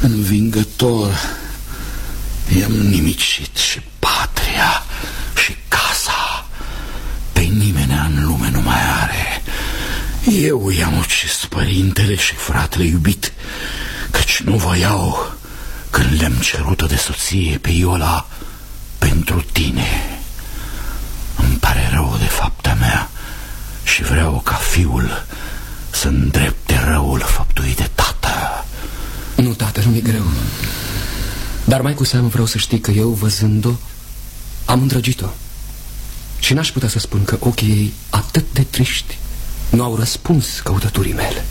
învingător, i-am nimicit și patria și casa. Pe nimeni în lume nu mai are. Eu i-am ucis părintele și fratele iubit, căci nu voiau când le-am cerut-o de soție pe Iola pentru tine. Îmi pare rău de fapta mea și vreau ca fiul să îndrepte răul făptuit de tată. Nu, tată, nu mi-e greu. Dar mai cu seamă vreau să știi că eu, văzând-o, am îndrăgit-o. Și n-aș putea să spun că ochii ei, atât de triști, nu au răspuns căutăturii mele.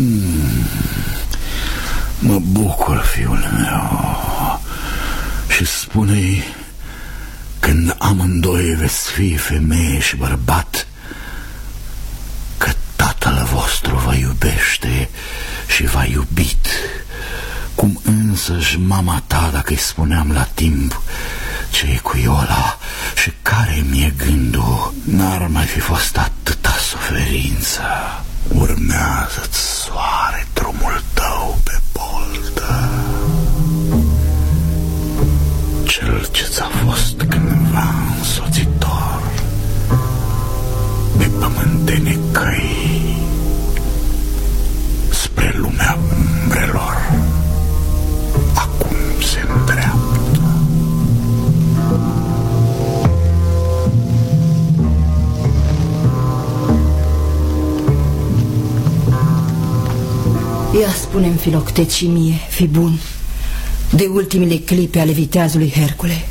Mă bucur, fiul meu. Și spune-i, când amândoi veți fi femeie și bărbat, că tatăl vostru vă iubește și v-a iubit, cum însăși mama ta, dacă îi spuneam la timp ce e cu Iola și care mi-e gândul, n-ar mai fi fost atâta suferință. Urmează-ți, soare, drumul tău pe poldă, cel ce ți-a fost cândva însoțitor pe pământene căi spre lumea umbrelor, acum se îndreaptă. Ia spune-mi, Filoctet, și mie, fi bun, de ultimele clipe ale viteazului Hercule,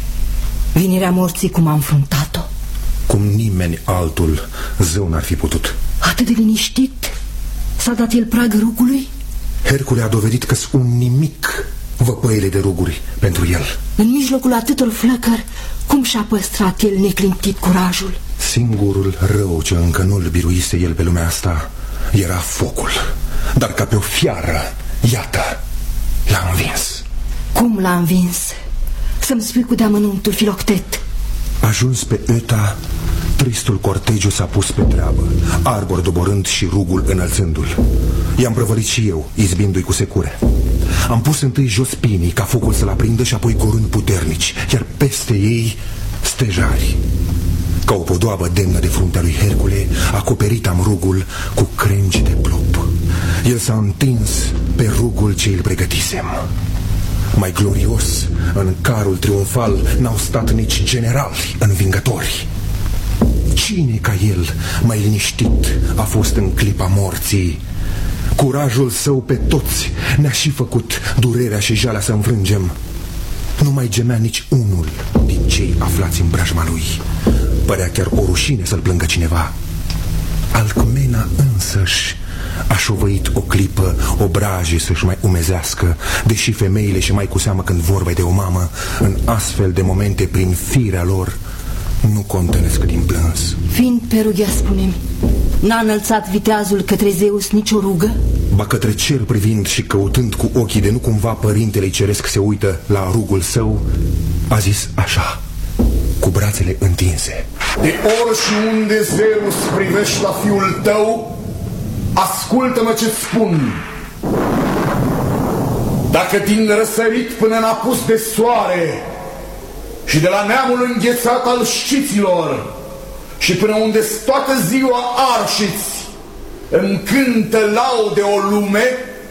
venirea morții cum a înfruntat-o. Cum nimeni altul zău n-ar fi putut. Atât de liniștit s-a dat el prag rugului? Hercule a dovedit că-s un nimic văpăile de ruguri pentru el. În mijlocul atâtor flăcări, cum și-a păstrat el neclintit curajul? Singurul rău ce încă nu-l biruise el pe lumea asta era focul. Dar ca pe o fiară, iată, l-a învins. Cum l-a învins? Să-mi spui cu deamănuntul, Filoctet. Ajuns pe Eta, tristul cortegiu s-a pus pe treabă, arbor doborând și rugul înălțându-l. I-am prăvălit și eu, izbindu-i cu secure. Am pus întâi jos pinii ca focul să-l aprindă și apoi corând puternici, iar peste ei stejari. Ca o podoabă demnă de fruntea lui Hercule, acoperit am rugul cu crengi de plop. El s-a întins pe rugul ce îl pregătisem. Mai glorios, în carul triumfal n-au stat nici generali învingători. Cine ca el, mai liniștit, a fost în clipa morții? Curajul său pe toți ne-a și făcut durerea și jalea să înfrângem. Nu mai gemea nici unul din cei aflați în preajma lui. Părea chiar o rușine să-l plângă cineva. Alcmena însăși a șovăit o clipă obrajii să-și mai umezească, deși femeile, și mai cu seamă când vorba de o mamă, în astfel de momente prin firea lor nu contănesc din plâns. Fiind pe rughea, spune-mi, n-a înălțat viteazul către Zeus nicio rugă? Ba către cer privind și căutând cu ochii de nu cumva părintele-i ceresc se uită la rugul său, a zis așa, cu brațele întinse: de ori și unde, Zeus, privești la fiul tău, ascultă-mă ce-ți spun. Dacă din răsărit până în apus de soare și de la neamul înghețat al știților și până unde toată ziua arșiți îmi cântă laude o lume,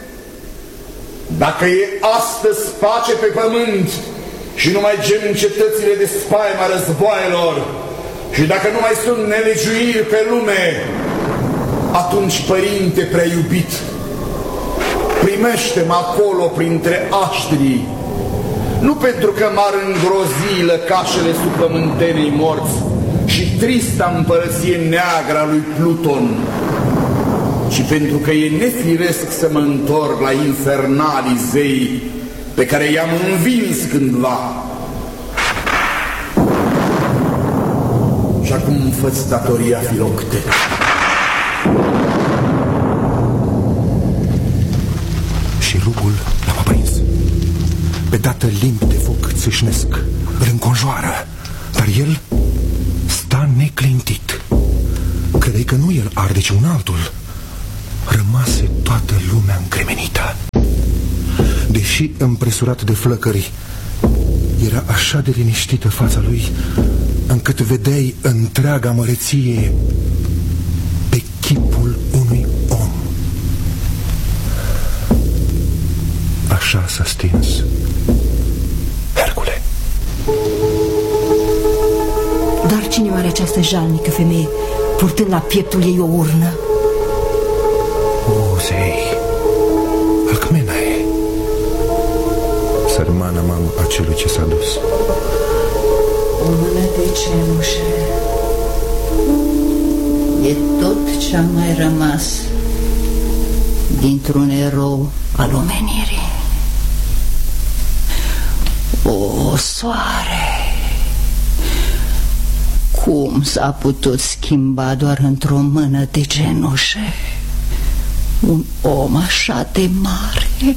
dacă e astăzi pace pe pământ și nu mai gem în cetățile de spaima războaielor și dacă nu mai sunt nelegiuiri pe lume, atunci, părinte prea iubit, primește-mă acolo printre aștrii, nu pentru că m-ar îngrozi lăcașele subpământenei morți și trista împărăție neagră a lui Pluton, ci pentru că e nefiresc să mă întorc la infernalii zei pe care i-am învins cândva. Și acum fă-ți datoria, Filoctet. Și rugul l-am aprins. Pe dată limbi de foc țâșnesc, îl înconjoară, dar el sta neclintit. Credeai că nu el arde, ci un altul. Rămase toată lumea încremenită. Deși și împresurat de flăcări. Era așa de liniștită fața lui, încât vedeai întreaga măreție pe chipul unui om. Așa s-a stins Hercule. Dar cine are această jalnică femeie, purtând la pieptul ei o urnă? O, zei, Alcmenae, sărmana mamă a celui ce s-a dus. O mână de cenușă e tot ce-a mai rămas dintr-un erou al omenirii. O, soare, cum s-a putut schimba doar într-o mână de cenușă un om așa de mare?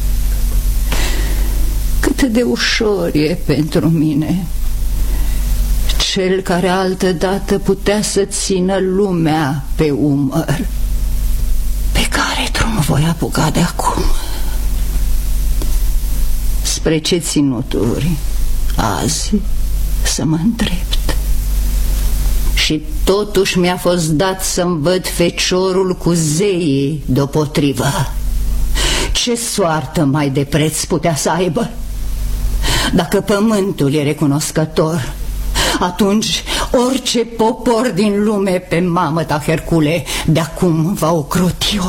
Cât de ușor e pentru mine, cel care altădată putea să țină lumea pe umăr, pe care drum voi apuca de acum. Spre ce ținuturi azi să mă îndrept? Și totuși mi-a fost dat să-mi văd feciorul cu zeii deopotrivă. Ce soartă mai de preț putea să aibă? Dacă pământul e recunoscător, atunci orice popor din lume pe mamă ta, Hercule, de-acum va ocroti-o.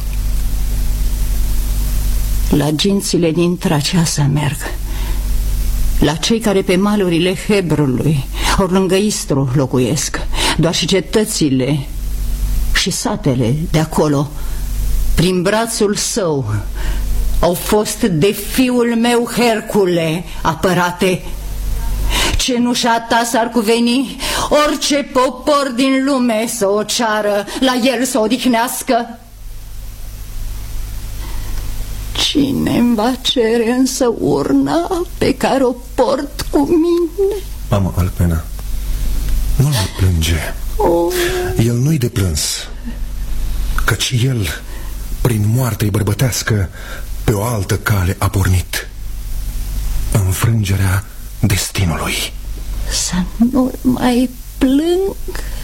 La gințile din Tracia să merg, la cei care pe malurile Hebrului, ori lângă Istru, locuiesc. Doar și cetățile și satele de acolo, prin brațul său, au fost de fiul meu Hercule apărate. Cenușa ta s-ar cuveni orice popor din lume să o ceară, la el să o odihnească. Cine-mi va cere însă urna pe care o port cu mine? Mamă Alcmena, nu-l mai plânge. El nu-i de plâns, căci el, prin moartea-i bărbătească, pe o altă cale a pornit: înfrângerea destinului. Să nu mai plâng,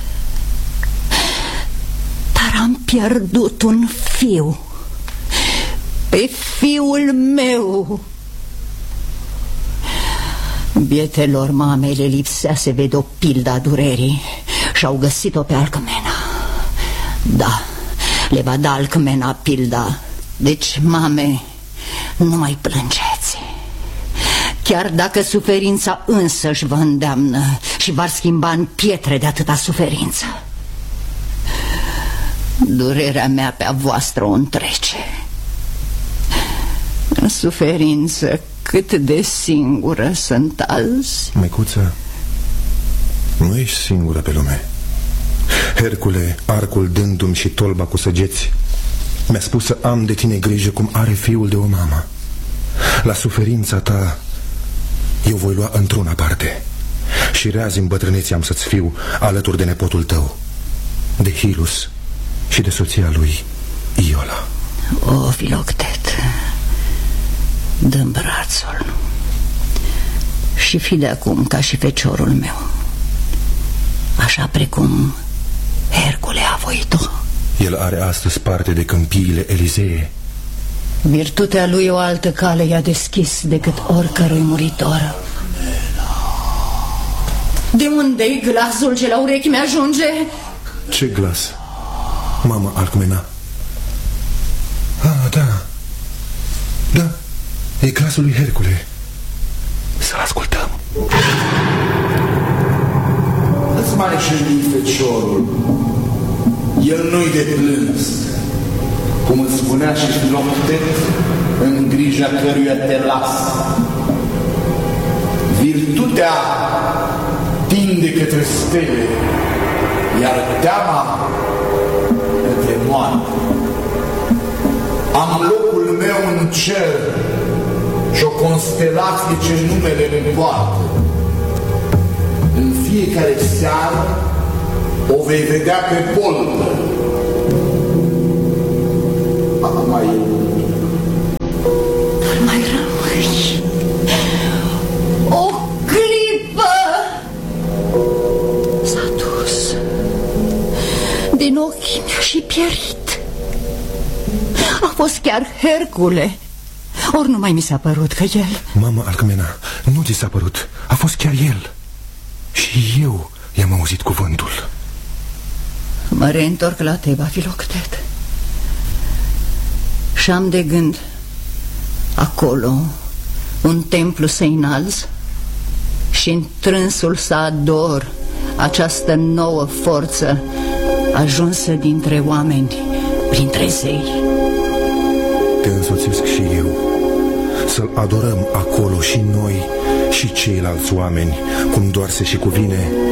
dar am pierdut un fiu, pe fiul meu. Bietelor mamei le lipsea să ved o pildă a durerii și-au găsit-o pe Alcmena. Da, le va da Alcmena pilda. Deci, mame, nu mai plângeți. Chiar dacă suferința însăși vă îndeamnă și v-ar schimba în pietre de atâta suferință, durerea mea pe a voastră o întrece. În suferință cât de singură sunt azi. Măicuță, nu ești singură pe lume. Hercule, arcul dându-mi și tolba cu săgeți, mi-a spus să am de tine grijă cum are fiul de o mamă. La suferința ta eu voi lua într-una parte și reazi în bătrânețe am să-ți fiu alături de nepotul tău, de Hilus și de soția lui Iola. O, Filoctet, dă-mi brațul și fi de acum ca și feciorul meu, așa precum Hercule a voit-o. El are astăzi parte de câmpiile Elizee. Virtutea lui o altă cale i-a deschis decât oricărui muritor. De unde-i glasul ce la urechi mi-ajunge? Ce glas, mama Alcmena? Ah, da, da, e glasul lui Hercule. Să-l ascultăm. Îți mai jeli feciorul, el nu-i de plâns, cum îți spunea și Filoctet, în grija căruia te las. Virtutea tinde către stele, iar teama către moarte. Am locul meu în cer și o constelație ce numele ne poartă. În fiecare seară o vei vedea pe poltă. Acum Mai rău. fost chiar Hercule. Ori nu mai mi s-a părut că el... Mama Alcmena, nu ți s-a părut. A fost chiar el. Și eu i-am auzit cuvântul. Mă reîntorc la Teba, Filoctet. Și am de gând acolo un templu să înalți și în trânsul să ador această nouă forță ajunsă dintre oameni, printre zei. Te însoțesc și eu. Să-l adorăm acolo și noi și ceilalți oameni, cum doar se și cuvine